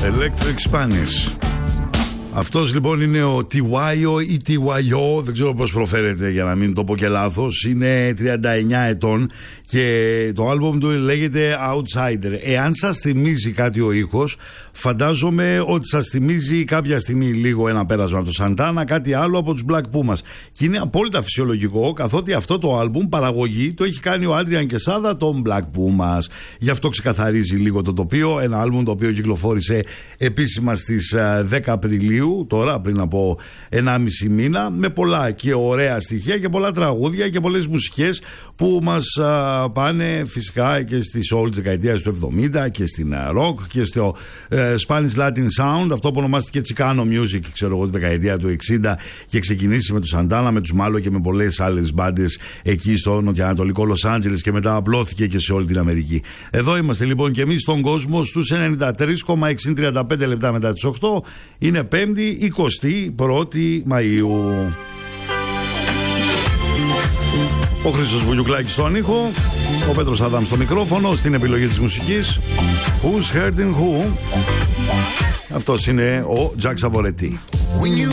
Electric Spanish. Αυτός λοιπόν είναι ο Tiwayo ή Tiwayo, δεν ξέρω πώς προφέρεται για να μην το πω και λάθος. Είναι 39 ετών και το άλμπουμ του λέγεται Outsider. Εάν σας θυμίζει κάτι ο ήχος, φαντάζομαι ότι σας θυμίζει κάποια στιγμή λίγο ένα πέρασμα από το Σαντάνα, κάτι άλλο από τους Black Pumas. Και είναι απόλυτα φυσιολογικό, καθότι αυτό το άλμπουμ παραγωγή το έχει κάνει ο Άντριαν Κεσάδα των Black Pumas. Γι' αυτό ξεκαθαρίζει λίγο το τοπίο. Ένα άλμπουμ το οποίο κυκλοφόρησε επίσημα στις 10 Απριλίου, τώρα πριν από 1,5 μήνα, με πολλά και ωραία στοιχεία και πολλά τραγούδια και πολλές μουσικές που μας πάνε φυσικά και στη soul της δεκαετίας του 70 και στην rock και στο Spanish Latin Sound, αυτό που ονομάστηκε Chicano Music, ξέρω εγώ, τη δεκαετία του 60 και ξεκινήσει με τους Santana, με τους Malo και με πολλές άλλες μπάντες εκεί στο νοτιοανατολικό Λος Άντζελες και μετά απλώθηκε και σε όλη την Αμερική. Εδώ είμαστε λοιπόν και εμείς στον κόσμο στους 93,635 λεπτά μετά τις 8. Είναι 5η 21η Μαΐου. Ο Χρήστος Βουγιουκλάκης στον ήχο, ο Πέτρος Αδάμ στο μικρόφωνο, στην επιλογή της μουσικής. Who's Hurting Who? Αυτός είναι ο Jack Savoretti.